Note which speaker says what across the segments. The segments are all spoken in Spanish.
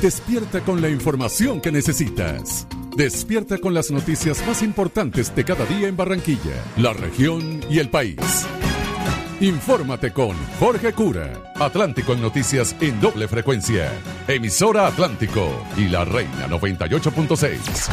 Speaker 1: Despierta con la información que necesitas. Despierta con las noticias más importantes de cada día en Barranquilla, la región y el país. Infórmate con Jorge Cura. Atlántico en noticias en doble frecuencia. Emisora Atlántico y La Reina 98.6.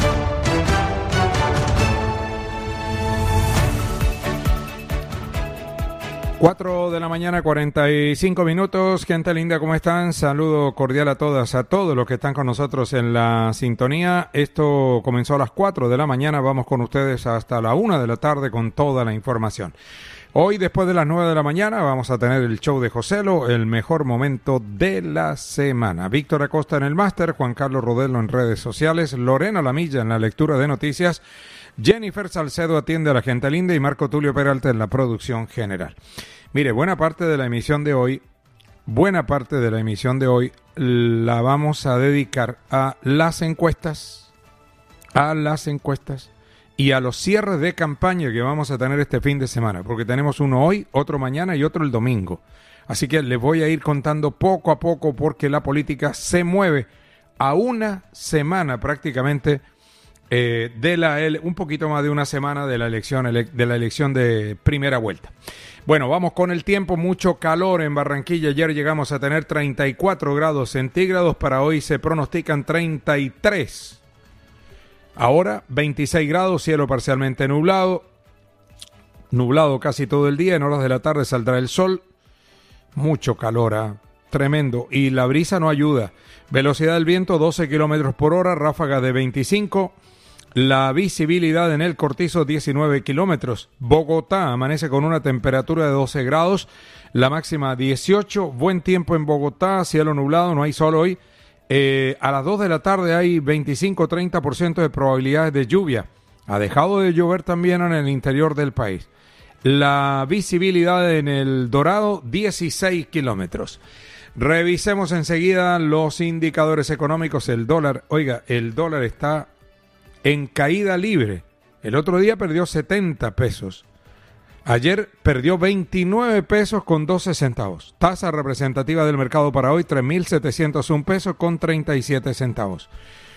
Speaker 2: 4 de la mañana, 45 minutos. Gente linda, ¿cómo están? Saludo cordial a todas, a todos los que están con nosotros en la sintonía. Esto comenzó a las 4 de la mañana. Vamos con ustedes hasta la 1 de la tarde con toda la información. Hoy, después de las 9 de la mañana, vamos a tener el show de Joselo, el mejor momento de la semana. Víctor Acosta en el máster, Juan Carlos Rodelo en redes sociales, Lorena Lamilla en la lectura de noticias, Jennifer Salcedo atiende a la gente linda y Marco Tulio Peralta en la producción general. Mire, buena parte de la emisión de hoy la vamos a dedicar a las encuestas y a los cierres de campaña que vamos a tener este fin de semana, porque tenemos uno hoy, otro mañana y otro el domingo. Así que les voy a ir contando poco a poco porque la política se mueve a una semana prácticamente un poquito más de una semana de la elección de primera vuelta. Bueno, vamos con el tiempo. Mucho calor en Barranquilla. Ayer llegamos a tener 34 grados centígrados. Para hoy se pronostican 33. Ahora 26 grados, cielo parcialmente nublado. Nublado casi todo el día. En horas de la tarde saldrá el sol. Mucho calor, tremendo. Y la brisa no ayuda. Velocidad del viento 12 kilómetros por hora, ráfaga de 25. La visibilidad en el Cortizo 19 kilómetros. Bogotá amanece con una temperatura de 12 grados, la máxima 18. Buen tiempo en Bogotá, cielo nublado, no hay sol hoy. A las 2 de la tarde hay 25-30% de probabilidades de lluvia. Ha dejado de llover también en el interior del país. La visibilidad en el Dorado 16 kilómetros. Revisemos enseguida los indicadores económicos. El dólar está en caída libre. El otro día perdió 70 pesos. Ayer perdió 29 pesos con 12 centavos. Tasa representativa del mercado para hoy, 3.701 pesos con 37 centavos.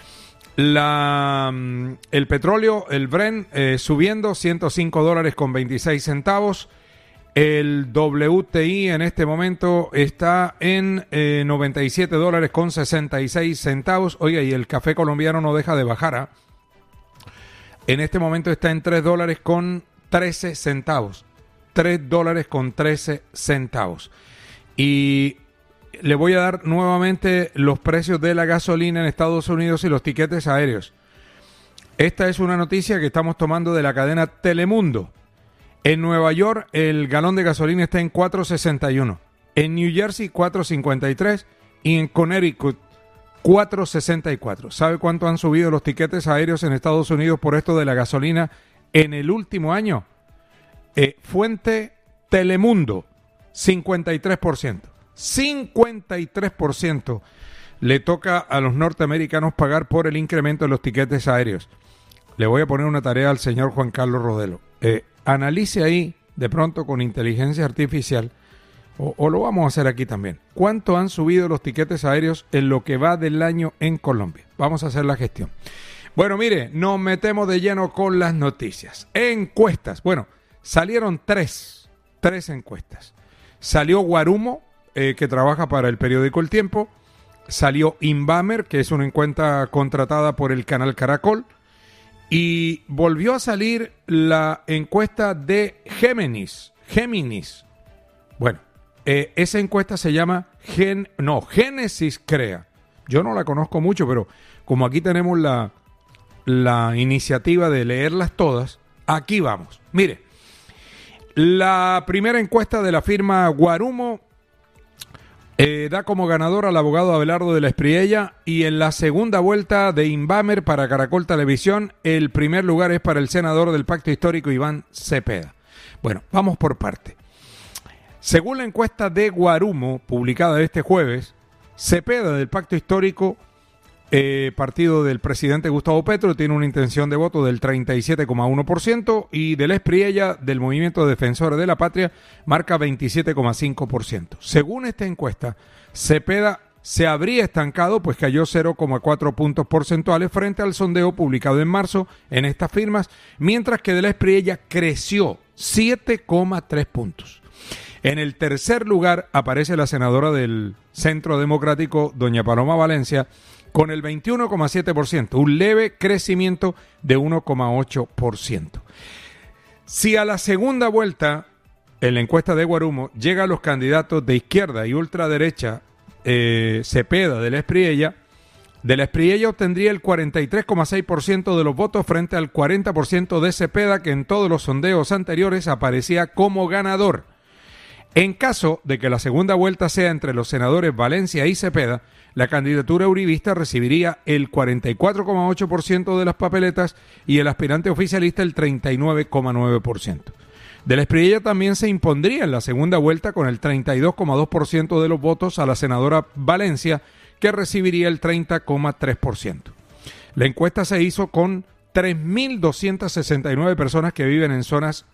Speaker 2: El petróleo, el Brent, subiendo $105 con 26 centavos. El WTI en este momento está en $97 con 66 centavos. Oiga, y el café colombiano no deja de bajar, En este momento está en $3 con 13 centavos. $3 con 13 centavos. Y le voy a dar nuevamente los precios de la gasolina en Estados Unidos y los tiquetes aéreos. Esta es una noticia que estamos tomando de la cadena Telemundo. En Nueva York el galón de gasolina está en $4.61. En New Jersey $4.53 y en Connecticut $4.64. ¿Sabe cuánto han subido los tiquetes aéreos en Estados Unidos por esto de la gasolina en el último año? Fuente Telemundo, 53%. 53% le toca a los norteamericanos pagar por el incremento de los tiquetes aéreos. Le voy a poner una tarea al señor Juan Carlos Rodelo. Analice ahí, de pronto con inteligencia artificial, o lo vamos a hacer aquí también. ¿Cuánto han subido los tiquetes aéreos en lo que va del año en Colombia? Vamos a hacer la gestión. Bueno, mire, nos metemos de lleno con las noticias. Encuestas. Bueno, salieron tres encuestas. Salió Guarumo, que trabaja para el periódico El Tiempo. Salió Inbamer, que es una encuesta contratada por el canal Caracol. Y volvió a salir la encuesta de Géminis. Bueno, esa encuesta se llama Génesis Crea. Yo no la conozco mucho, pero como aquí tenemos la iniciativa de leerlas todas, aquí vamos. Mire, la primera encuesta de la firma Guarumo da como ganador al abogado Abelardo de la Espriella, y en la segunda vuelta de Inbamer para Caracol Televisión, el primer lugar es para el senador del Pacto Histórico, Iván Cepeda. Bueno, vamos por parte. Según la encuesta de Guarumo, publicada este jueves, Cepeda del Pacto Histórico, partido del presidente Gustavo Petro, tiene una intención de voto del 37,1%, y de la Espriella, del Movimiento Defensor de la Patria, marca 27,5%. Según esta encuesta, Cepeda se habría estancado, pues cayó 0,4 puntos porcentuales frente al sondeo publicado en marzo en estas firmas, mientras que de la Espriella creció 7,3 puntos. En el tercer lugar aparece la senadora del Centro Democrático, doña Paloma Valencia, con el 21,7%, un leve crecimiento de 1,8%. Si a la segunda vuelta, en la encuesta de Guarumo, llegan los candidatos de izquierda y ultraderecha, Cepeda de la Espriella obtendría el 43,6% de los votos frente al 40% de Cepeda, que en todos los sondeos anteriores aparecía como ganador. En caso de que la segunda vuelta sea entre los senadores Valencia y Cepeda, la candidatura uribista recibiría el 44,8% de las papeletas y el aspirante oficialista el 39,9%. De la Espriella también se impondría en la segunda vuelta con el 32,2% de los votos a la senadora Valencia, que recibiría el 30,3%. La encuesta se hizo con 3.269 personas que viven en zonas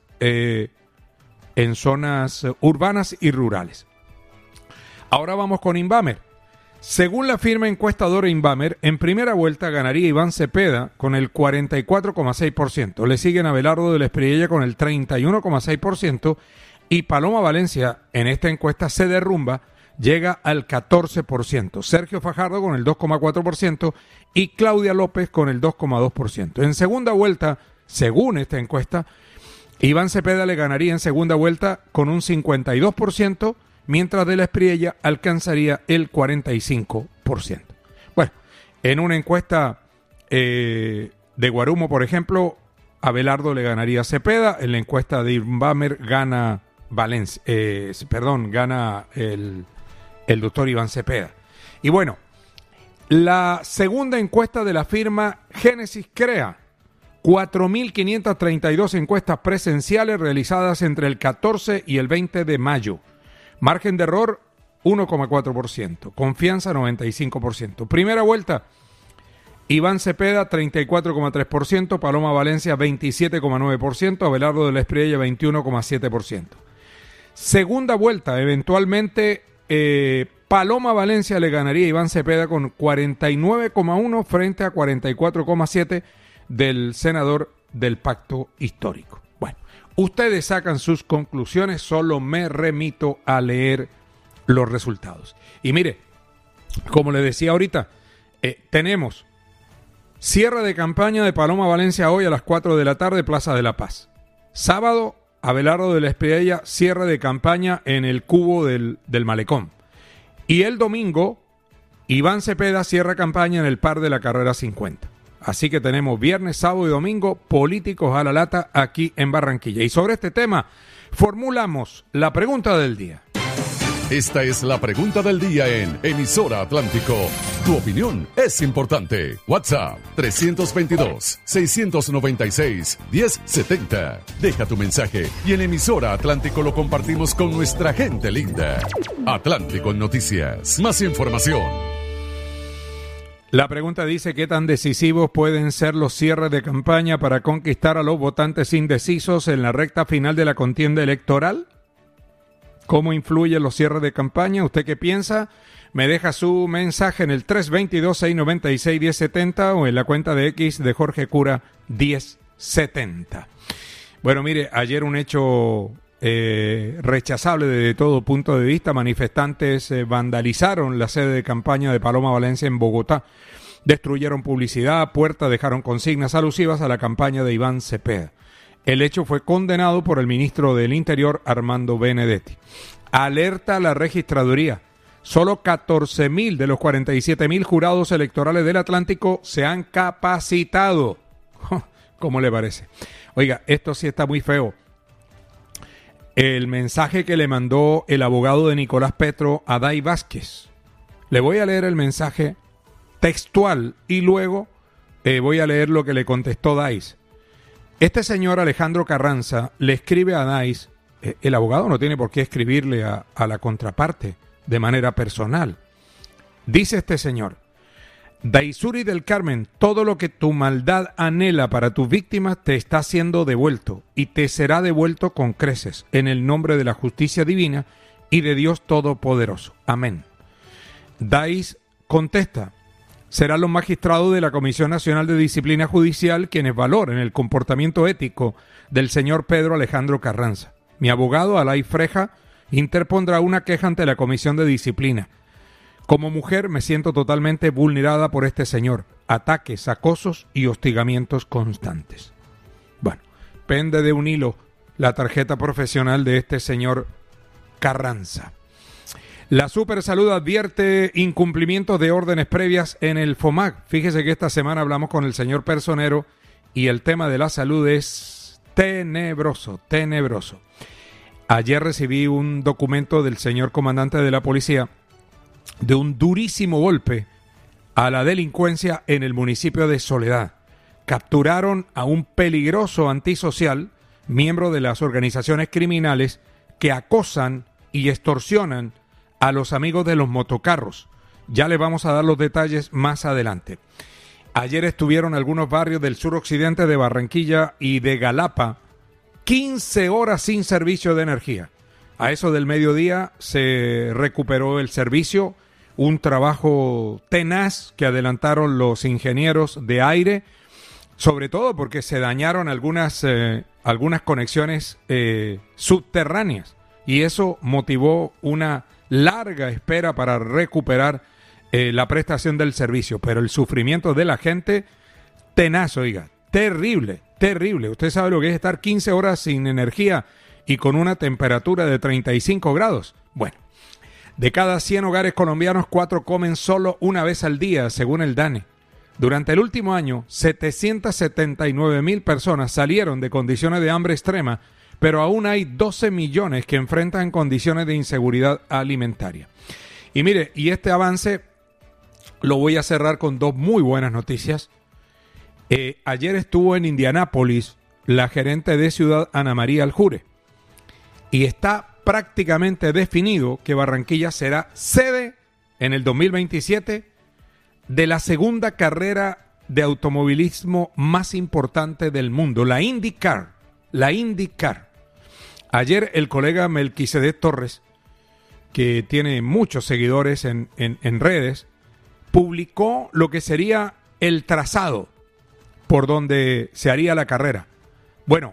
Speaker 2: urbanas y rurales. Ahora vamos con Inbamer. Según la firma encuestadora Inbamer, en primera vuelta ganaría Iván Cepeda con el 44,6%. Le siguen Abelardo de la Espriella con el 31,6% y Paloma Valencia en esta encuesta se derrumba, llega al 14%. Sergio Fajardo con el 2,4% y Claudia López con el 2,2%. En segunda vuelta, según esta encuesta, Iván Cepeda le ganaría en segunda vuelta con un 52%, mientras de la Espriella alcanzaría el 45%. Bueno, en una encuesta de Guarumo, por ejemplo, Abelardo le ganaría a Cepeda. En la encuesta de Inbamer gana gana el doctor Iván Cepeda. Y bueno, la segunda encuesta de la firma Génesis Crea, 4.532 encuestas presenciales realizadas entre el 14 y el 20 de mayo. Margen de error, 1,4%. Confianza, 95%. Primera vuelta, Iván Cepeda, 34,3%. Paloma Valencia, 27,9%. Abelardo de la Espriella, 21,7%. Segunda vuelta, eventualmente, Paloma Valencia le ganaría a Iván Cepeda con 49,1% frente a 44,7% del senador del Pacto Histórico. Bueno, ustedes sacan sus conclusiones, solo me remito a leer los resultados. Y mire, como le decía ahorita, tenemos cierre de campaña de Paloma Valencia hoy a las 4 de la tarde, Plaza de la Paz. Sábado, Abelardo de la Espriella, cierre de campaña en el Cubo del Malecón. Y el domingo, Iván Cepeda cierra campaña en el Par de la Carrera 50. Así que tenemos viernes, sábado y domingo políticos a la lata aquí en Barranquilla. Y sobre este tema formulamos la pregunta del día.
Speaker 1: Esta es la pregunta del día en Emisora Atlántico. Tu opinión es importante. WhatsApp 322-696-1070. Deja tu mensaje y en Emisora Atlántico lo compartimos con nuestra gente linda. Atlántico Noticias. Más información.
Speaker 2: La pregunta dice: ¿qué tan decisivos pueden ser los cierres de campaña para conquistar a los votantes indecisos en la recta final de la contienda electoral? ¿Cómo influyen los cierres de campaña? ¿Usted qué piensa? Me deja su mensaje en el 322-696-1070 o en la cuenta de X de Jorge Cura 1070. Bueno, mire, ayer un hecho rechazable desde todo punto de vista. Manifestantes vandalizaron la sede de campaña de Paloma Valencia en Bogotá. Destruyeron publicidad, puertas, dejaron consignas alusivas a la campaña de Iván Cepeda. El hecho fue condenado por el ministro del Interior, Armando Benedetti. Alerta a la registraduría. Solo 14.000 de los 47.000 jurados electorales del Atlántico se han capacitado. ¿Cómo le parece? Oiga, esto sí está muy feo. El mensaje que le mandó el abogado de Nicolás Petro a Day Vázquez. Le voy a leer el mensaje textual y luego voy a leer lo que le contestó Dais. Este señor Alejandro Carranza le escribe a Dais. El abogado no tiene por qué escribirle a la contraparte de manera personal. Dice este señor: Daisuri del Carmen, todo lo que tu maldad anhela para tus víctimas te está siendo devuelto y te será devuelto con creces en el nombre de la justicia divina y de Dios Todopoderoso. Amén. DAIS contesta: serán los magistrados de la Comisión Nacional de Disciplina Judicial quienes valoren el comportamiento ético del señor Pedro Alejandro Carranza. Mi abogado, Alay Freja, interpondrá una queja ante la Comisión de Disciplina. Como mujer me siento totalmente vulnerada por este señor. Ataques, acosos y hostigamientos constantes. Bueno, pende de un hilo la tarjeta profesional de este señor Carranza. La Supersalud advierte incumplimientos de órdenes previas en el FOMAC. Fíjese que esta semana hablamos con el señor Personero y el tema de la salud es tenebroso, tenebroso. Ayer recibí un documento del señor comandante de la policía de un durísimo golpe a la delincuencia en el municipio de Soledad. Capturaron a un peligroso antisocial, miembro de las organizaciones criminales que acosan y extorsionan a los amigos de los motocarros. Ya les vamos a dar los detalles más adelante. Ayer estuvieron algunos barrios del suroccidente de Barranquilla y de Galapa 15 horas sin servicio de energía. A eso del mediodía se recuperó el servicio, un trabajo tenaz que adelantaron los ingenieros de aire, sobre todo porque se dañaron algunas conexiones subterráneas y eso motivó una larga espera para recuperar la prestación del servicio. Pero el sufrimiento de la gente, tenaz, oiga, terrible, terrible. Usted sabe lo que es estar 15 horas sin energía y con una temperatura de 35 grados. Bueno, de cada 100 hogares colombianos, 4 comen solo una vez al día, según el DANE. Durante el último año, 779,000 personas salieron de condiciones de hambre extrema, pero aún hay 12 millones que enfrentan condiciones de inseguridad alimentaria. Y mire, y este avance lo voy a cerrar con 2 muy buenas noticias. Ayer estuvo en Indianápolis la gerente de Ciudad, Ana María Aljure, y está prácticamente definido que Barranquilla será sede en el 2027 de la segunda carrera de automovilismo más importante del mundo, la IndyCar. La IndyCar. Ayer el colega Melquisedec Torres, que tiene muchos seguidores en redes, publicó lo que sería el trazado por donde se haría la carrera. Bueno,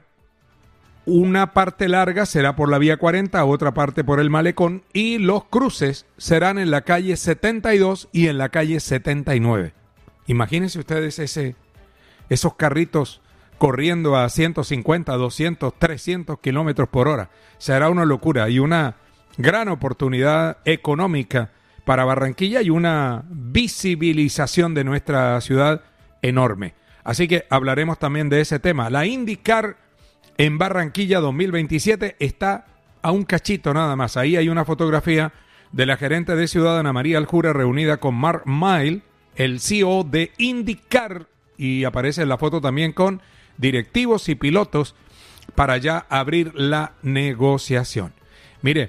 Speaker 2: una parte larga será por la vía 40, otra parte por el Malecón, y los cruces serán en la calle 72 y en la calle 79. Imagínense ustedes esos carritos corriendo a 150, 200, 300 kilómetros por hora. Será una locura y una gran oportunidad económica para Barranquilla y una visibilización de nuestra ciudad enorme. Así que hablaremos también de ese tema. La IndyCar en Barranquilla 2027 está a un cachito nada más. Ahí hay una fotografía de la gerente de Ciudad, Ana María Aljure, reunida con Mark Mile, el CEO de IndyCar, y aparece en la foto también con directivos y pilotos para ya abrir la negociación. Mire,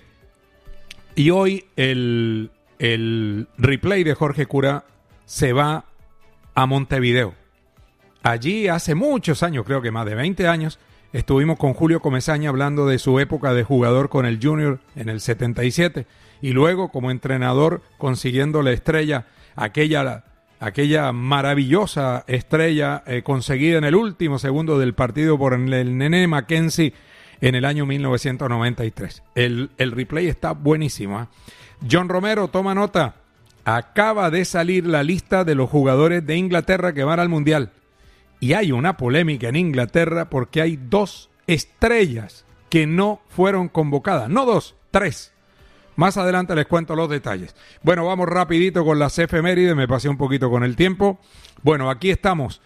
Speaker 2: y hoy el replay de Jorge Cura se va a Montevideo. Allí hace muchos años, creo que más de 20 años, estuvimos con Julio Comesaña hablando de su época de jugador con el Junior en el 77 y luego como entrenador consiguiendo la estrella, aquella maravillosa estrella conseguida en el último segundo del partido por el Nene Mackenzie en el año 1993. El replay está buenísimo, ¿eh? John Romero, toma nota. Acaba de salir la lista de los jugadores de Inglaterra que van al Mundial. Y hay una polémica en Inglaterra porque hay 2 estrellas que no fueron convocadas. No 2, 3. Más adelante les cuento los detalles. Bueno, vamos rapidito con las efemérides. Me pasé un poquito con el tiempo. Bueno, aquí estamos.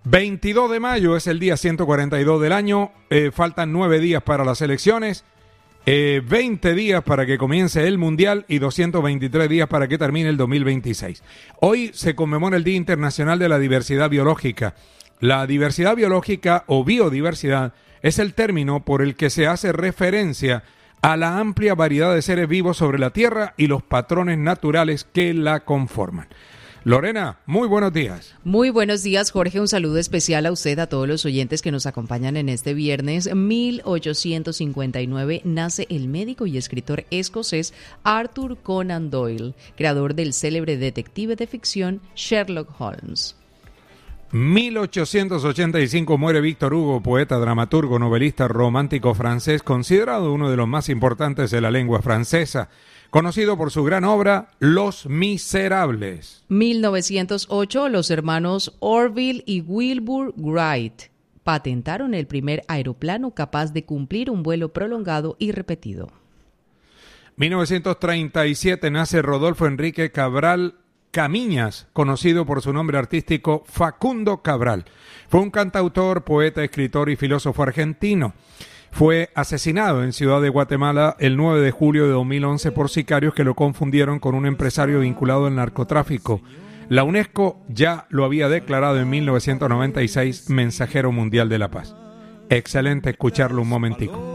Speaker 2: 22 de mayo es el día 142 del año. Faltan 9 días para las elecciones. 20 días para que comience el Mundial y 223 días para que termine el 2026. Hoy se conmemora el Día Internacional de la Diversidad Biológica. La diversidad biológica o biodiversidad es el término por el que se hace referencia a la amplia variedad de seres vivos sobre la Tierra y los patrones naturales que la conforman. Lorena, muy buenos días.
Speaker 3: Muy buenos días, Jorge. Un saludo especial a usted, a todos los oyentes que nos acompañan en este viernes. 1859 nace el médico y escritor escocés Arthur Conan Doyle, creador del célebre detective de ficción Sherlock Holmes.
Speaker 2: 1885 muere Víctor Hugo, poeta, dramaturgo, novelista romántico francés, considerado uno de los más importantes de la lengua francesa, conocido por su gran obra Los Miserables.
Speaker 3: 1908, los hermanos Orville y Wilbur Wright patentaron el primer aeroplano capaz de cumplir un vuelo prolongado y repetido.
Speaker 2: 1937 nace Rodolfo Enrique Cabral Camiñas, conocido por su nombre artístico Facundo Cabral. Fue un cantautor, poeta, escritor y filósofo argentino. Fue asesinado en Ciudad de Guatemala el 9 de julio de 2011 por sicarios que lo confundieron con un empresario vinculado al narcotráfico. La UNESCO ya lo había declarado en 1996 Mensajero Mundial de la Paz. Excelente escucharlo un momentico.